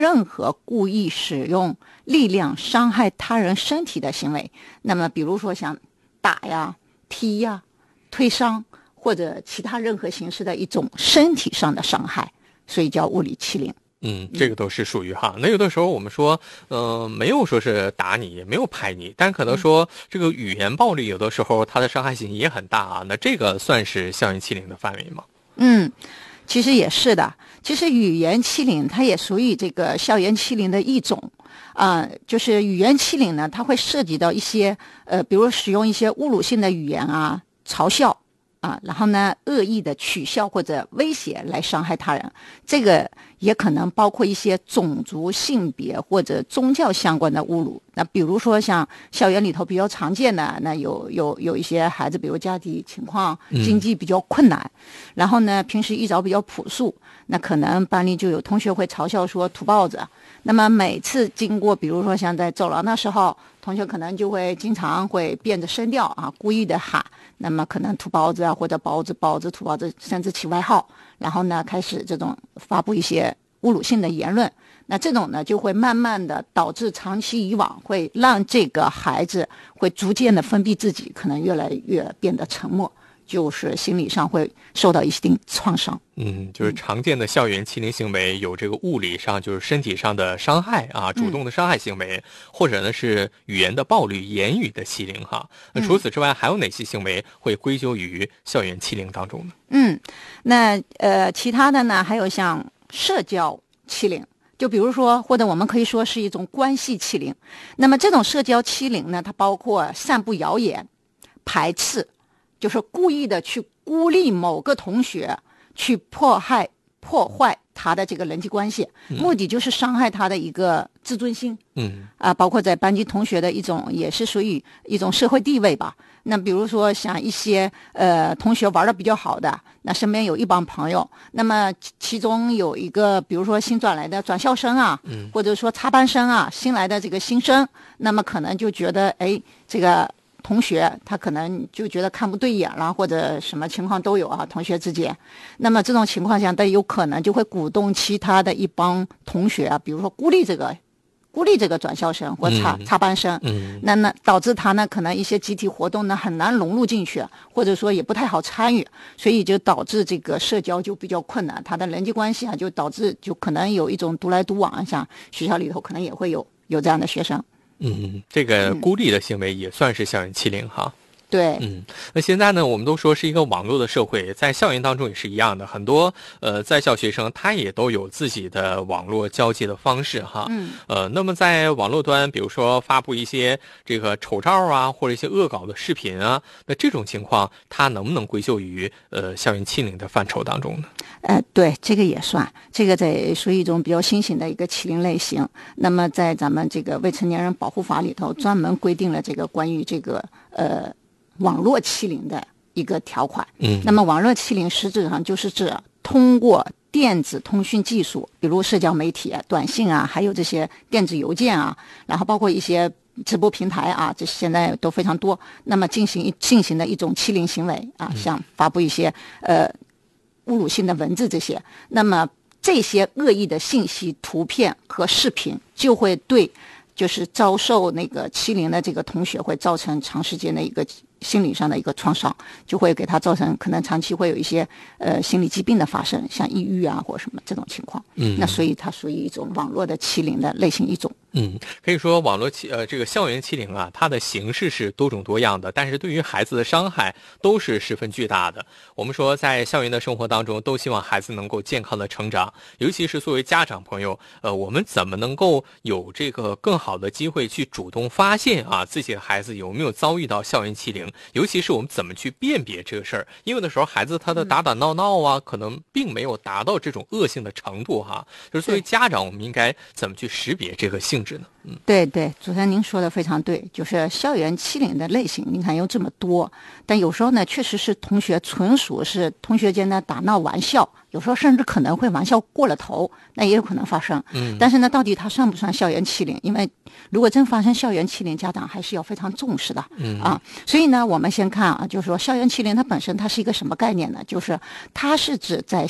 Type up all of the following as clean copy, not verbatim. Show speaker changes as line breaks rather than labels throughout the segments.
任何故意使用力量伤害他人身体的行为，那么比如说像打呀、踢呀、推伤或者其他任何形式的一种身体上的伤害，所以叫物理欺凌。
这个都是属于哈。那有的时候我们说，没有说是打你，也没有拍你，但可能说这个语言暴力有的时候它的伤害性也很大啊。那这个算是校园欺凌的范围吗？
其实也是的。其实语言欺凌它也属于这个校园欺凌的一种就是语言欺凌呢，它会涉及到一些比如使用一些侮辱性的语言啊、嘲笑然后呢恶意的取笑或者威胁来伤害他人，这个也可能包括一些种族、性别或者宗教相关的侮辱。那比如说像校园里头比较常见的，那有一些孩子，比如家庭情况经济比较困难，然后呢平时衣着比较朴素，那可能班里就有同学会嘲笑说土包子。那么每次经过比如说像在走廊的时候，同学可能就会经常会变着声调故意的喊，那么可能土包子或者包子土包子，甚至起外号，然后呢开始这种发布一些侮辱性的言论。那这种呢就会慢慢的导致长期以往会让这个孩子会逐渐的封闭自己，可能越来越变得沉默，就是心理上会受到一定创伤。
就是常见的校园欺凌行为有这个物理上就是身体上的伤害主动的伤害行为，或者呢是语言的暴力、言语的欺凌哈。那除此之外还有哪些行为会归咎于校园欺凌当中呢？
那其他的呢还有像社交欺凌，就比如说或者我们可以说是一种关系欺凌。那么这种社交欺凌呢，它包括散布谣言、排斥，就是故意的去孤立某个同学，去破坏他的这个人际关系，目的就是伤害他的一个自尊心。包括在班级同学的一种，也是属于一种社会地位吧。那比如说像一些同学玩的比较好的，那身边有一帮朋友，那么其中有一个比如说新转来的转校生或者说插班生新来的这个新生，那么可能就觉得这个同学他可能就觉得看不对眼了，或者什么情况都有同学之间。那么这种情况下，他有可能就会鼓动其他的一帮同学比如说孤立这个转校生或插班生。那导致他呢可能一些集体活动呢很难融入进去，或者说也不太好参与，所以就导致这个社交就比较困难，他的人际关系就导致就可能有一种独来独往，像学校里头可能也会有这样的学生。
这个孤立的行为也算是校园欺凌哈。
对，
那现在呢，我们都说是一个网络的社会，在校园当中也是一样的，很多在校学生他也都有自己的网络交际的方式哈。那么在网络端，比如说发布一些这个丑照或者一些恶搞的视频那这种情况，它能不能归咎于校园欺凌的范畴当中呢？
对，这个也算，这个在属于一种比较新型的一个欺凌类型。那么在咱们这个未成年人保护法里头，专门规定了这个关于这个网络欺凌的一个条款。那么网络欺凌实质上就是指通过电子通讯技术，比如社交媒体短信还有这些电子邮件然后包括一些直播平台这现在都非常多，那么进行的一种欺凌行为像发布一些侮辱性的文字这些。那么这些恶意的信息、图片和视频就会对就是遭受那个欺凌的这个同学会造成长时间的一个心理上的一个创伤，就会给他造成可能长期会有一些心理疾病的发生，像抑郁或什么这种情况。那所以它属于一种网络的欺凌的类型一种。
可以说网络这个校园欺凌它的形式是多种多样的，但是对于孩子的伤害都是十分巨大的。我们说在校园的生活当中，都希望孩子能够健康的成长，尤其是作为家长朋友，我们怎么能够有这个更好的机会去主动发现自己的孩子有没有遭遇到校园欺凌，尤其是我们怎么去辨别这个事儿，因为有的时候孩子他的打打闹闹可能并没有达到这种恶性的程度就是作为家长，我们应该怎么去识别这个性质呢？
对，主持人您说的非常对，就是校园欺凌的类型你看有这么多，但有时候呢确实是同学纯属是同学间的打闹玩笑，有时候甚至可能会玩笑过了头，那也有可能发生。但是呢到底它算不算校园欺凌，因为如果真发生校园欺凌，家长还是要非常重视的所以呢我们先看就是说校园欺凌它本身它是一个什么概念呢，就是它是指在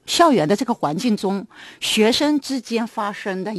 校园的这个环境中，学生之间发生的